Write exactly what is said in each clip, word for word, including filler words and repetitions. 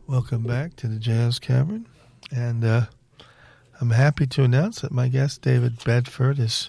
Welcome back to the Jazz Cavern, and uh, I'm happy to announce that my guest, David Bedford, has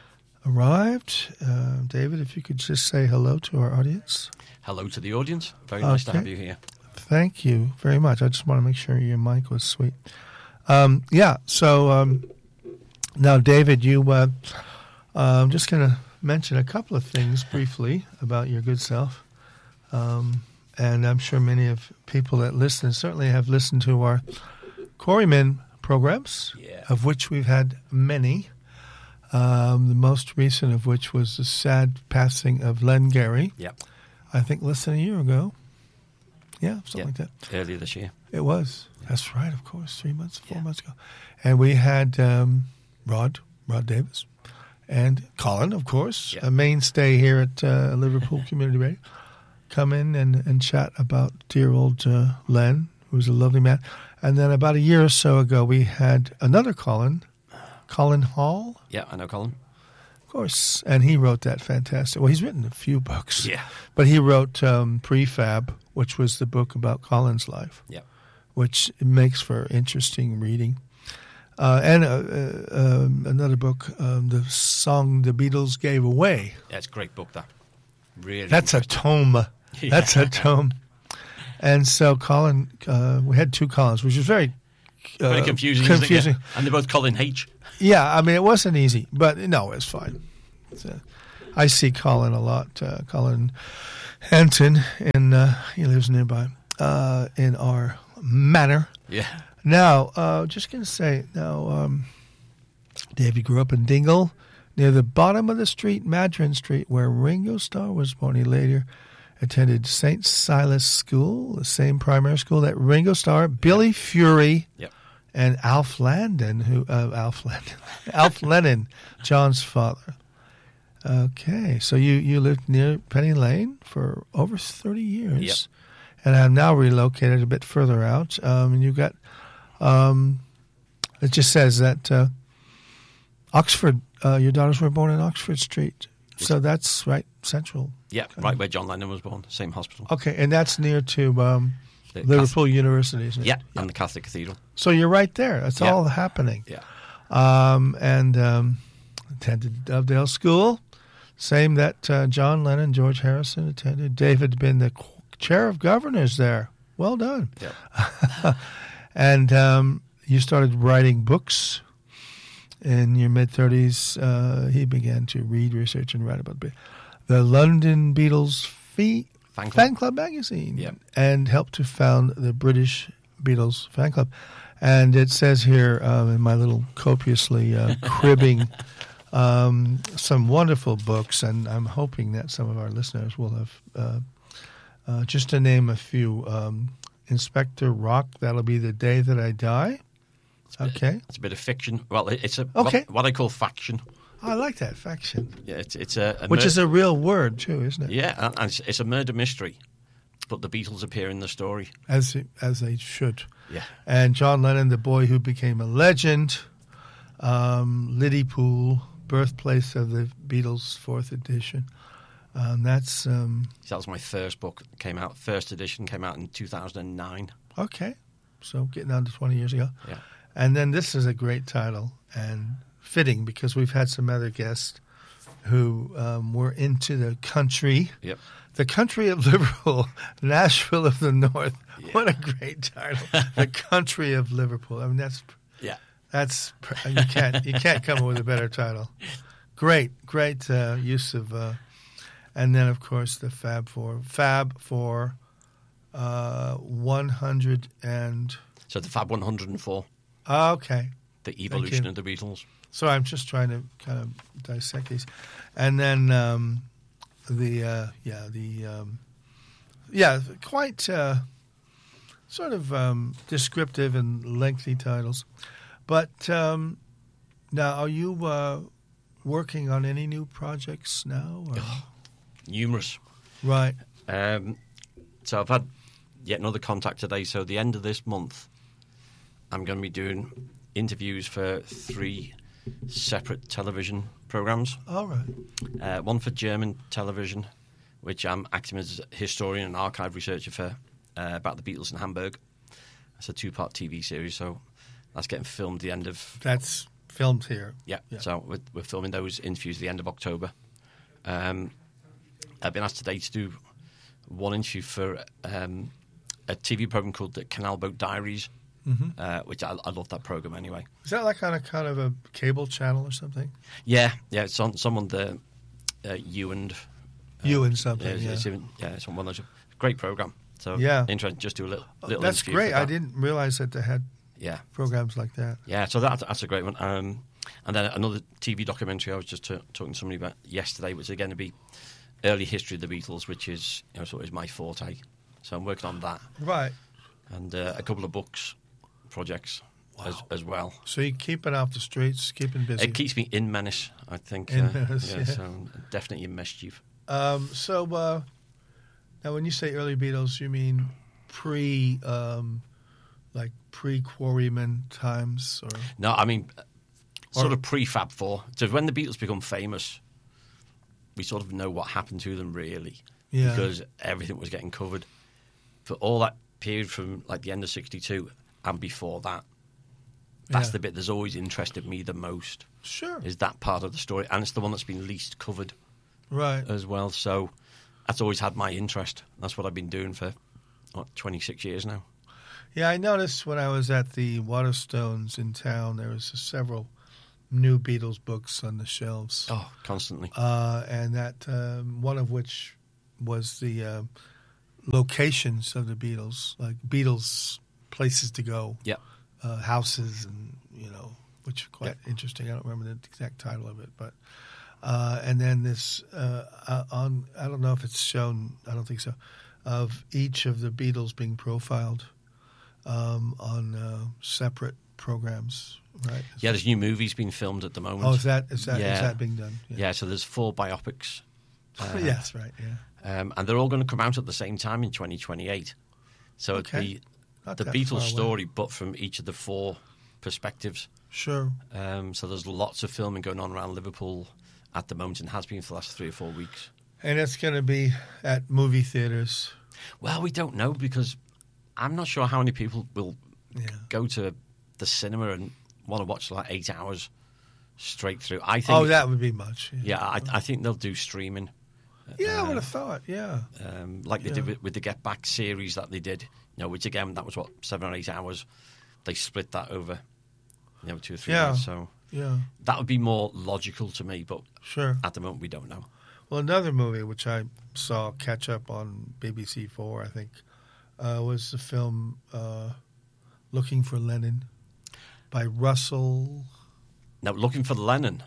arrived. Uh, David, if you could just say hello to our audience. Hello to the audience. Very nice okay. to have you here. Thank you very much. I just want to make sure your mic was sweet. Um, yeah, so um, now, David, you, uh, uh, I'm just going to mention a couple of things briefly about your good self. Um, and I'm sure many of people that listen certainly have listened to our Quarrymen programs, yeah. of which we've had many. Um, the most recent of which was the sad passing of Len Gary. Yeah. I think less than a year ago. Yeah, something yeah. like that. Earlier this year. It was. Yeah. That's right, of course. Three months, four yeah. months ago. And we had um, Rod, Rod Davis, and Colin, of course, yeah. a mainstay here at uh, Liverpool Community Radio, come in and, and chat about dear old uh, Len, who was a lovely man. And then about a year or so ago, we had another Colin, Colin Hall. Yeah, I know Colin. Of course. And he wrote that fantastic. Well, he's written a few books. Yeah. But he wrote um, Prefab, which was the book about Colin's life. Yeah. Which makes for interesting reading. Uh, and uh, uh, um, another book, um, the song The Beatles Gave Away. Yeah, it's a great book, that. Really. That's a tome. Yeah. That's a tome. And so Colin, uh, we had two Collins, which was very uh, very confusing. confusing. Isn't it? Yeah. And they're both Colin H. Yeah, I mean, it wasn't easy, but no, it's fine. It's, uh, I see Colin a lot. Uh, Colin Henton, and uh, he lives nearby uh, in our manor. Yeah. Now, uh, just going to say, now, um, Davey grew up in Dingle, near the bottom of the street, Madron Street, where Ringo Starr was born. He later attended Saint Silas School, the same primary school that Ringo Starr, Billy Fury, yep. and Alf Landon, who uh, Alf Landon, Alf Lennon, John's father. Okay, so you, you lived near Penny Lane for over thirty years, yep. and I'm now relocated a bit further out. Um, and you got, um, it just says that uh, Oxford. Uh, your daughters were born in Oxford Street, so that's right central. Yeah, right where John Lennon was born, same hospital. Okay, and that's near to um, The Liverpool Catholic, University, isn't it? Yeah, yeah, and the Catholic Cathedral. So you're right there. It's yeah. all happening. Yeah. Um, and um, attended Dovedale School, same that uh, John Lennon, George Harrison attended. David had been the chair of governors there. Well done. Yeah. And um, you started writing books. In your mid-thirties, uh, he began to read, research, and write about the London Beatles Fee- Fan Club. Fan Club magazine, yep. and helped to found the British Beatles Fan Club. And it says here um, in my little copiously uh, cribbing um, some wonderful books, and I'm hoping that some of our listeners will have, uh, uh, just to name a few, um, Inspector Rock, That'll Be the Day That I Die. It's a bit, okay. It's a bit of fiction. Well, it's a okay. what, what I call faction. I like that, faction. Yeah, it's, it's a, a Which mur- is a real word, too, isn't it? Yeah, and it's, it's a murder mystery, but the Beatles appear in the story. As as they should. Yeah. And John Lennon, the boy who became a legend, um, Liverpool, birthplace of the Beatles, fourth edition. Um, that's... Um, that was my first book. Came out, first edition came out in two thousand nine. Okay. So getting on to twenty years ago. Yeah. And then this is a great title and fitting because we've had some other guests who um, were into the country. Yep. The country of Liverpool, Nashville of the North. Yeah. What a great title. The country of Liverpool. I mean, that's yeah. That's you can't you can't come up with a better title. Great, great uh, use of, uh, and then of course the Fab Four. Fab for uh, one hundred and. So the Fab one hundred four. Oh, okay. The evolution of the Beatles. So I'm just trying to kind of dissect these, and then um, the uh, yeah the um, yeah quite uh, sort of um, descriptive and lengthy titles. But um, now, are you uh, working on any new projects now? Or? Numerous. Right. Um, so I've had yet another contact today. So the end of this month, I'm going to be doing interviews for three separate television programs. All right. Uh, one for German television, which I'm acting as a historian and archive researcher for, uh, about the Beatles in Hamburg. It's a two-part T V series, so that's getting filmed the end of... That's filmed here. Yeah, Yeah. so we're, we're filming those interviews at the end of October. Um, I've been asked today to do one interview for um, a T V program called the Canal Boat Diaries, Mm-hmm. uh, which I, I love that program anyway. Is that like on a kind of a cable channel or something? Yeah, yeah, it's on some on the uh, you and uh, You and something, Yeah, it's, yeah. it's even, yeah, it's on one of those. Great program. So Yeah. interesting. Just do a little. little That's interview great. for I that. didn't realize that they had Yeah, programs like that. yeah. So that, that's a great one. Um, and then another T V documentary I was just t- talking to somebody about yesterday, which is going to be early history of the Beatles, which is you know sort of is my forte. So I'm working on that, Right. and uh, a couple of books projects as, as well. So you keeping off the streets, keeping busy. It keeps me in menace, I think. In uh, menace, yeah, yeah. So definitely in mischief. Um, so uh, now, when you say early Beatles, you mean pre, um, like pre-Quarrymen times, or No, I mean, sort Or- of pre-Fab Four. So when the Beatles become famous, we sort of know what happened to them, really, Yeah. because everything was getting covered. For all that period from like the end of sixty-two and before that, that's Yeah. the bit that's always interested me the most, sure, is that part of the story. And it's the one that's been least covered right? as well. So that's always had my interest. That's what I've been doing for, what, twenty-six years now. Yeah, I noticed when I was at the Waterstones in town, there was several new Beatles books on the shelves, Oh, constantly. uh, and that um, one of which was the uh, locations of the Beatles, like Beatles places to go, Yeah. uh, houses, and you know, which is quite interesting. I don't remember the exact title of it, but uh, and then this uh, uh, on I don't know if it's shown. I don't think so. Of each of the Beatles being profiled um, on uh, separate programs, right? Yeah, there's new movies being filmed at the moment. Oh, is that is that is Yeah. that being done? Yeah, so there's four biopics. Uh, yes, right. Yeah. Um, and they're all going to come out at the same time in twenty twenty-eight. So Okay. it'd be Not the that Beatles far away. story, but from each of the four perspectives. Sure. Um, so there's lots of filming going on around Liverpool at the moment, and has been for the last three or four weeks. And it's going to be at movie theaters. Well, we don't know, because I'm not sure how many people will Yeah. go to the cinema and want to watch like eight hours straight through. I think. Oh, that would be much. Yeah, I, I think they'll do streaming. Yeah, I Uh, would have thought. Yeah. Um, like they Yeah. did with, with the Get Back series that they did, you know, which again, that was what, seven or eight hours. They split that over, you know, two or three Yeah. days. So Yeah. that would be more logical to me, but Sure. at the moment we don't know. Well, another movie which I saw catch up on B B C Four, I think, uh, was the film uh, "Looking for Lennon" by Russell Now, Looking for Lennon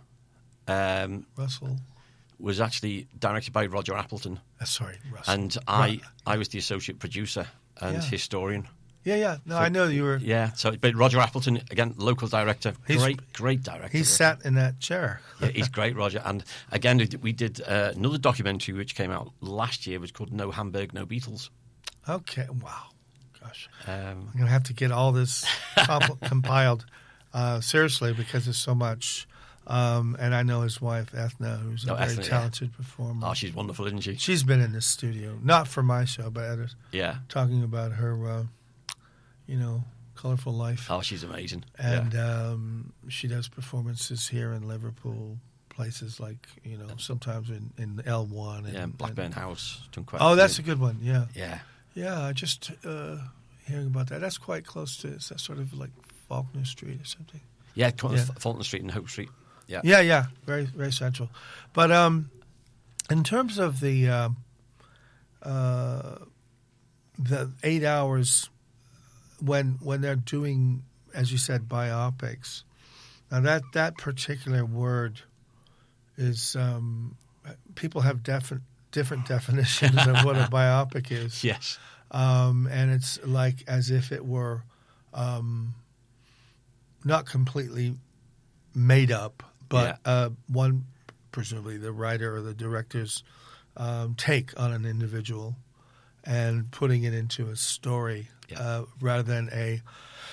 um, Russell. was actually directed by Roger Appleton, Uh, sorry, Russell. and I, Right. I was the associate producer and Yeah. historian. yeah, yeah. No, for- I know you were. Yeah, so but Roger Appleton, again, local director, He's- great, great director. He sat in that chair. Yeah, he's great, Roger. And again, we did- we did uh, another documentary which came out last year, which was called No Hamburg, No Beatles. Okay. Wow. Gosh, Um, I'm gonna have to get all this comp- compiled uh, seriously because there's so much. Um, and I know his wife Ethna, who's a Oh, very Ethna, yeah. talented performer. oh, she's wonderful, isn't she? She's been in this studio, not for my show, but others, Yeah. talking about her, uh, you know, colorful life. Oh, she's amazing. And yeah. um, she does performances here in Liverpool, places like, you know, sometimes in, in L one. And, yeah, and Blackburn and- House. Done quite Oh, a that's a few. good one, yeah. Yeah. Yeah, I just uh, hearing about that. That's quite close to, is that sort of like Faulkner Street or something? Yeah, Col- Yeah. Fulton Street and Hope Street. Yeah. Yeah, yeah, very, very central. But um, in terms of the um uh, the eight hours when when they're doing, as you said, biopics. Now that that particular word is um, people have different different definitions of what a biopic is. Yes. Um, and it's like as if it were um, not completely made up, but Yeah. uh, one, presumably the writer or the director's um, take on an individual and putting it into a story Yeah. uh, rather than a,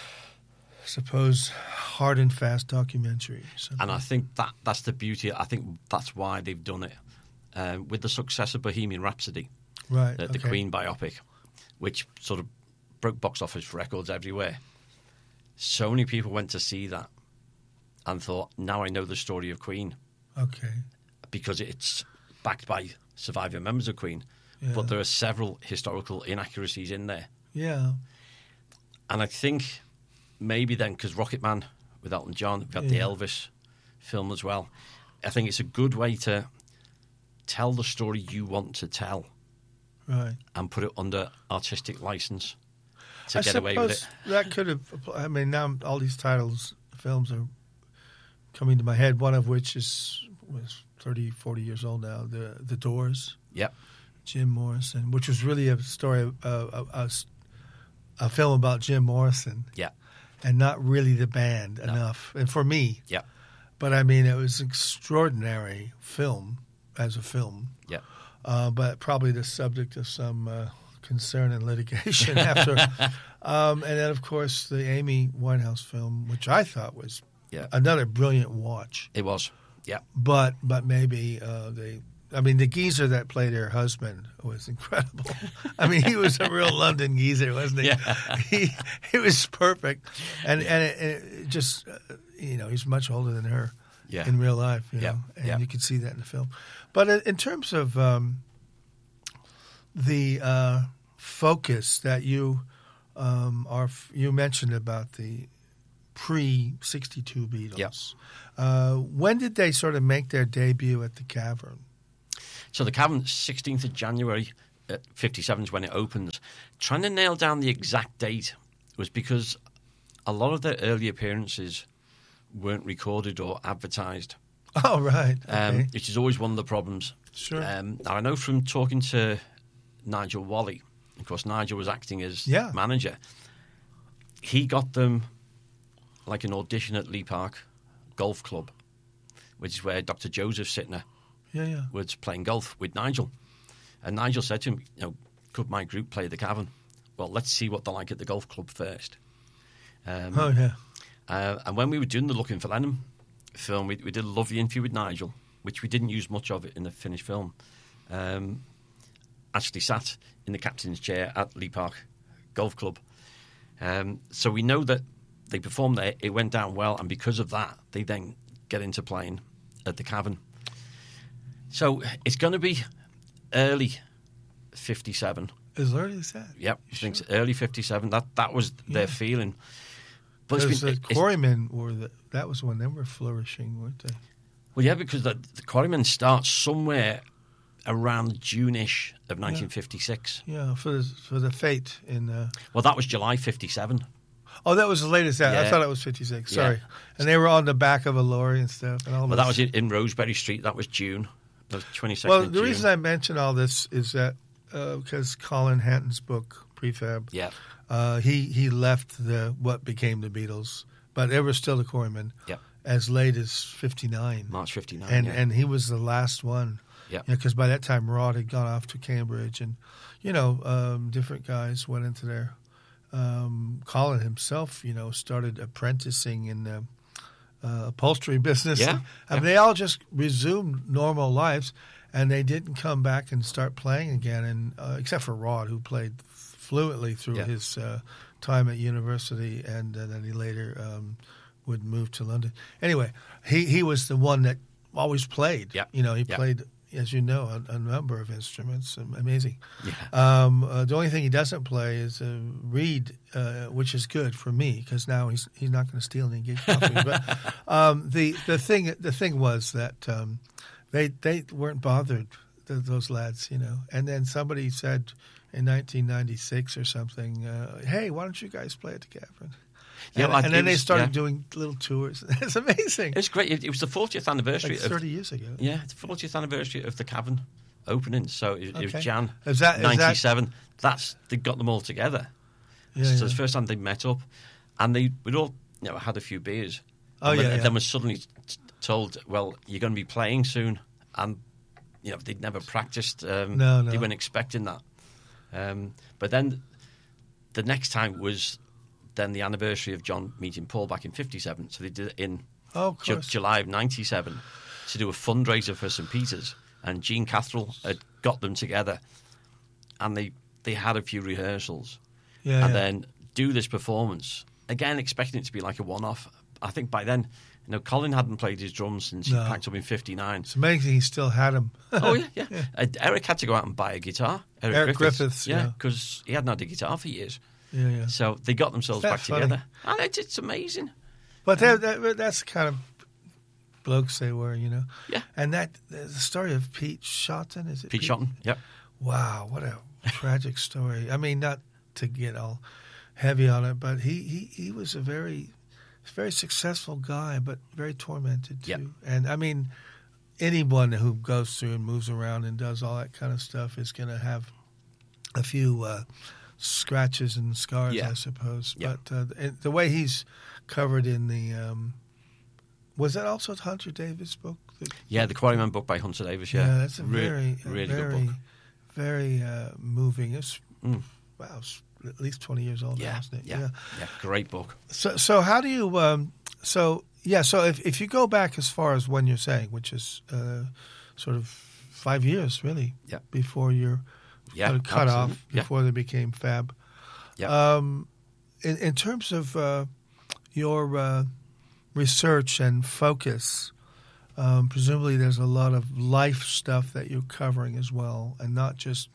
suppose, hard and fast documentary. or something. And I think that that's the beauty. I think that's why they've done it. Um, with the success of Bohemian Rhapsody, right, the, the okay. Queen biopic, which sort of broke box office records everywhere. So many people went to see that and thought, now I know the story of Queen. Okay. Because it's backed by surviving members of Queen. Yeah. But there are several historical inaccuracies in there. Yeah. And I think maybe then, because Rocket Man with Elton John, we've got Yeah. the Elvis film as well. I think it's a good way to tell the story you want to tell Right. and put it under artistic license to I get away with it. suppose that could have. I mean, now all these titles, films are coming to my head. One of which is was thirty, forty years old now. The The Doors. Yep. Jim Morrison, which was really a story, uh, a, a, a film about Jim Morrison. Yeah. And not really the band No. enough, and for me. Yeah. But I mean, it was an extraordinary film as a film. Yeah. Uh, but probably the subject of some uh, concern and litigation after. Um, and then, of course, the Amy Winehouse film, which I thought was Yeah. another brilliant watch. It was. Yeah. But but maybe uh, they. I mean, the geezer that played her husband was incredible. I mean, he was a real London geezer, wasn't he? Yeah. he he was perfect, and and it, it just uh, you know, he's much older than her. Yeah. In real life, you Yeah. know, and Yeah. you can see that in the film. But in, in terms of um, the uh, focus that you um, are, you mentioned about the pre sixty-two Beatles. Yeah. Uh, when did they sort of make their debut at the Cavern? So the Cavern, sixteenth of January, at fifty-seven is when it opens. Trying to nail down the exact date was because a lot of their early appearances weren't recorded or advertised, Oh, right. Okay. um, which is always one of the problems. Sure. Um, now, I know from talking to Nigel Wally, of course, Nigel was acting as Yeah. manager. He got them like an audition at Lee Park Golf Club, which is where Doctor Joseph Sittner yeah, yeah. was playing golf with Nigel. And Nigel said to him, you know, could my group play the Cavern? Well, let's see what they're like at the golf club first. Um, Oh, yeah. uh, and when we were doing the Looking for Lennon film, we, we did a lovely interview with Nigel, which we didn't use much of it in the finished film. Um, actually sat in the captain's chair at Lee Park Golf Club. Um, so we know that they performed there, it went down well, and because of that, they then get into playing at the Cavern. So it's going to be early fifty-seven. As early as that? Yep, I think it's early fifty-seven. That that was their Yeah. feeling. But Because it's been, the it's- Quarrymen were the, that was when they were flourishing, weren't they? well, yeah, because the, the Quarrymen starts somewhere around June-ish of nineteen fifty-six. Yeah, for the, for the Fate in. Uh, Well, that was July fifty-seven. oh, that was the latest. That I Yeah. thought it was fifty-six. Yeah. Sorry, and they were on the back of a lorry and stuff. And all Well, this. that was in, in Rosebery Street. That was June. That was twenty-second Well, of the June. reason I mention all this is that uh, because Colin Hanton's book Prefab, Yeah, uh, he he left the what became the Beatles, but they were still the Quarrymen yeah. as late as fifty-nine, March fifty-nine. and yeah. and he was the last one. Yeah. Because by that time Rod had gone off to Cambridge, and you know um, different guys went into there. Um, Colin himself, you know, started apprenticing in the uh, upholstery business. Yeah, I mean, yeah. they all just resumed normal lives, and they didn't come back and start playing again. And uh, except for Rod, who played fluently through Yeah. his uh, time at university, and uh, then he later um, would move to London. Anyway, he he was the one that always played. Yeah. You know, he Yeah. played, as you know, a, a number of instruments. Um, Amazing. Yeah. Um, uh, the only thing he doesn't play is uh, read, uh, which is good for me because now he's he's not going to steal any gig copies. But um, the the thing the thing was that um, they they weren't bothered, th- those lads, you know. And then somebody said in nineteen ninety-six or something, uh, "Hey, why don't you guys play at the Cavern?" Yeah, and, well, and it then they was- started yeah. doing little tours. It's amazing. It's great. It, it was the fortieth anniversary Like of thirty years ago. yeah, the fortieth anniversary of the Cavern opening. So it, it Okay. was Jan Is that- is that- ninety-seven. That's they got them all together. Yeah, so yeah. it's the first time they met up, and they we'd all you know had a few beers. Oh, and yeah, then, yeah. then was suddenly t- told, "Well, you're going to be playing soon," and you know they'd never practiced. Um, No, no. They weren't expecting that. Um, but then the next time was then the anniversary of John meeting Paul back in fifty-seven. So they did it in Oh, of Ju- course. July of ninety-seven to do a fundraiser for Saint Peter's, and Gene Catherall had got them together, and they they had a few rehearsals. Yeah, and yeah. then do this performance again, expecting it to be like a one-off. I think by then, you know, Colin hadn't played his drums since No. he packed up in fifty-nine. It's amazing he still had him. Oh yeah, yeah. yeah. Uh, Eric had to go out and buy a guitar. Eric, Eric Griffiths, Griffiths, yeah, yeah. because he hadn't had a guitar for years. Yeah, yeah. So they got themselves That's back funny. together, and it's, it's amazing. But that, that, that's the kind of blokes they were, you know. Yeah. And that the story of Pete Shotton, is it? Pete Shotton, yep. Wow, what a tragic story. I mean, not to get all heavy on it, but he, he, he was a very very successful guy, but very tormented too. Yep. And I mean, anyone who goes through and moves around and does all that kind of stuff is going to have a few uh, scratches and scars, Yeah. I suppose. Yeah. But uh, the, the way he's covered in the um, was that also Hunter Davis book? The, Yeah, the Quarryman book by Hunter Davis. Yeah, yeah, that's a Re- very, a really very, good book. very uh, moving. It's Mm. wow, it's at least twenty years old Yeah, now, isn't it? yeah, yeah, great book. So, so how do you? Um, so, yeah. So, if if you go back as far as when you're saying, which is uh, sort of five years, really, Yeah. before you're Yeah, sort of cut absolutely. off, Yeah. before they became Fab. Yeah. Um, in, in terms of uh, your uh, research and focus, um, presumably there's a lot of life stuff that you're covering as well, and not just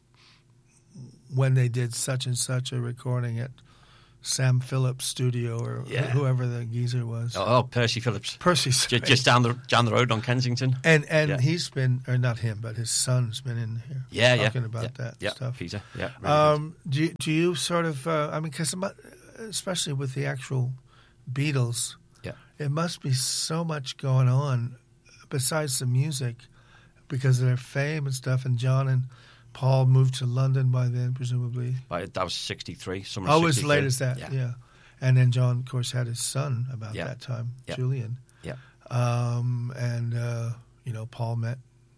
when they did such and such a recording at Sam Phillips' studio or Yeah. whoever the geezer was. Oh, oh, Percy Phillips, Percy, Ju- sorry. just down the down the road on Kensington. and and Yeah. he's been, or not him, but his son's been in here Yeah, yeah, talking about yeah, that yeah, stuff. Peter, yeah. Really good. Um, do you, do you sort of? Uh, I mean, because especially with the actual Beatles, Yeah. it must be so much going on besides the music, because of their fame and stuff. And John and Paul moved to London by then, presumably. By, that was sixty-three. Summer Oh, as sixty-three. late as that, yeah. And then John, of course, had his son about Yeah. that time, Yeah. Julian. Yeah. Um, and uh, you know, Paul met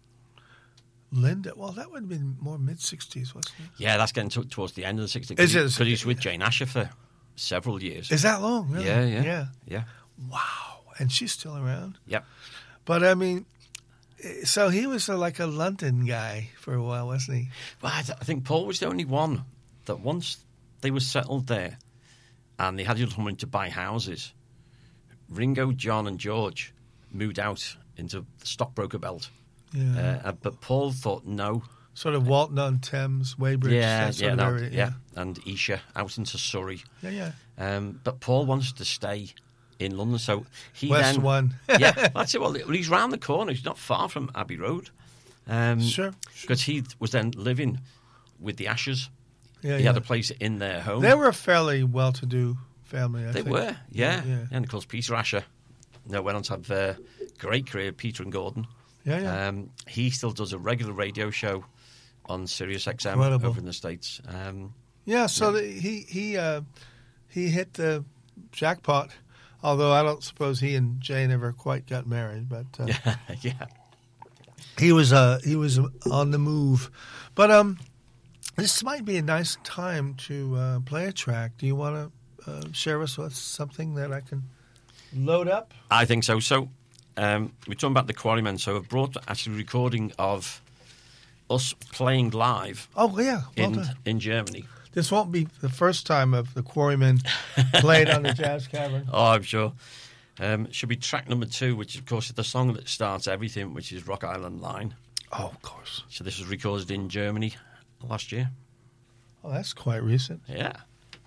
Linda. Well, that would have been more mid sixties, wasn't it? Yeah, that's getting to, towards the end of the sixties. Is it? Because he's with Jane Asher for several years. Is that long? Really? Yeah, yeah. yeah. Yeah. Wow, and she's still around. Yep. But I mean, so he was a, like a London guy for a while, wasn't he? Well, I, th- I think Paul was the only one that once they were settled there and they had enough money to buy houses, Ringo, John and George moved out into the stockbroker belt. Yeah. Uh, but Paul thought no. Sort of Walton on Thames, Weybridge. Yeah, that sort yeah, of no, area, yeah. And Isha out into Surrey. yeah, yeah. Um, but Paul wanted to stay in London, so he West then One. yeah, that's it. Well, he's round the corner. He's not far from Abbey Road. Um, Sure, because he was then living with the Ashers. Yeah, he yeah. had a place in their home. They were a fairly well-to-do family, I They think. were, yeah. Yeah. And of course, Peter Asher, you know, went on to have a great career. Peter and Gordon. Yeah, yeah. Um, he still does a regular radio show on Sirius X M Incredible. over in the States. Um, Yeah, so the, he he uh, he hit the jackpot. Although I don't suppose he and Jane ever quite got married, but uh, yeah, yeah. he was uh, he was on the move. But um, this might be a nice time to uh, play a track. Do you want to uh, share us with something that I can load up? I think so. So um, we're talking about the Quarrymen. So I've brought actually a recording of us playing live Oh yeah, well in done. in Germany. This won't be the first time of the Quarrymen played on the Jazz Cavern. Oh, I'm sure. Um, it should be track number two, which of course is the song that starts everything, which is Rock Island Line. Oh, of course. So this was recorded in Germany last year. Oh, that's quite recent. Yeah.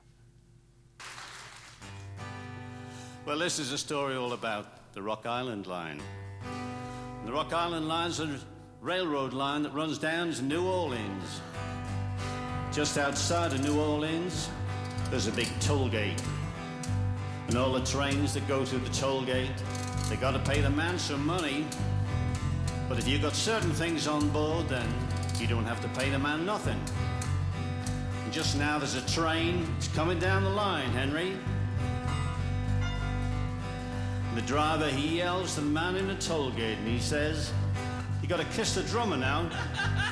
Well, this is a story all about the Rock Island Line. The Rock Island Line's a railroad line that runs down to New Orleans. Just outside of New Orleans, there's a big toll gate. And all the trains that go through the toll gate, they got to pay the man some money. But if you got certain things on board, then you don't have to pay the man nothing. And just now there's a train. It's coming down the line, Henry. And the driver, he yells to the man in the toll gate, and he says, "You got to kiss the drummer now."